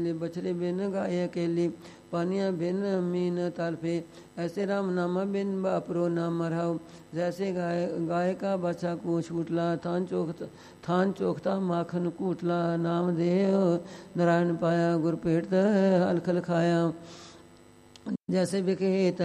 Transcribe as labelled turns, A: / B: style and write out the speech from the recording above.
A: बछड़े बिन गाय अकेली, पानिया बिन मीन तड़फे, ऐसे राम नामा बिन बापरो न मरहाओ। जैसे गाय का बच्चा को छूटला, थान चोखता माखन कूटला। नाम देव नारायण पाया, गुर पेट अलखल खाया। जैसे बिखे